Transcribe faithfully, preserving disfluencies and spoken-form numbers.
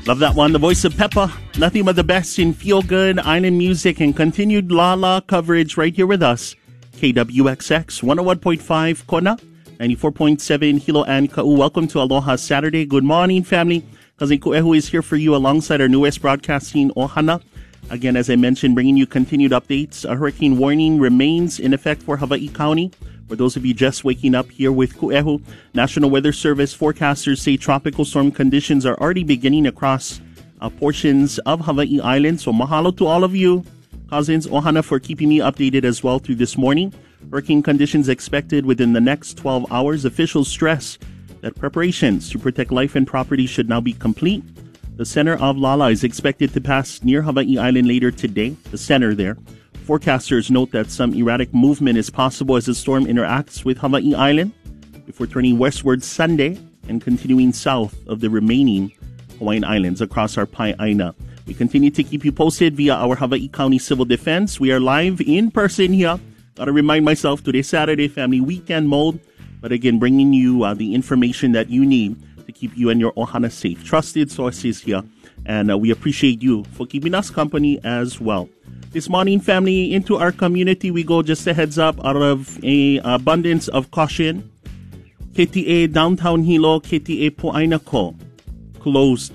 Love that one. The voice of Peppa. Nothing but the best in feel-good island music and continued Lala coverage right here with us. K W X X one oh one point five Kona, ninety-four point seven Hilo and Ka'u. Welcome to Aloha Saturday. Good morning, family. Cousin Ku'ehu is here for you alongside our newest broadcasting, Ohana. Again, as I mentioned, bringing you continued updates. A hurricane warning remains in effect for Hawaii County. For those of you just waking up here with Ku'ehu, National Weather Service forecasters say tropical storm conditions are already beginning across uh, portions of Hawaii Island. So mahalo to all of you, cousins, Ohana, for keeping me updated as well through this morning. Hurricane conditions expected within the next twelve hours. Officials stress that preparations to protect life and property should now be complete. The center of Lala is expected to pass near Hawaii Island later today, the center there. Forecasters note that some erratic movement is possible as the storm interacts with Hawaii Island before turning westward Sunday and continuing south of the remaining Hawaiian Islands across our Pai'aina. We continue to keep you posted via our Hawaii County Civil Defense. We are live in person here. Got to remind myself, today Saturday, family weekend mode. But again, bringing you uh, the information that you need to keep you and your Ohana safe. Trusted sources here. And uh, we appreciate you for keeping us company as well. This morning, family, into our community we go. Just a heads up, out of a abundance of caution, K T A Downtown Hilo, K T A Po'aina Ko closed